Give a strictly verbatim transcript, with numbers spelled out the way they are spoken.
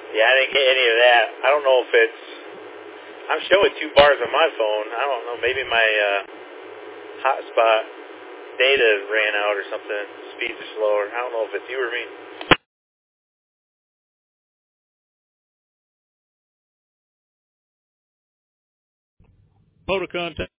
Yeah, I didn't get any of that. I don't know if it's... I'm showing two bars on my phone. I don't know. Maybe my uh, hotspot data ran out or something. Speeds are slower. I don't know if it's you or me. Photo contact.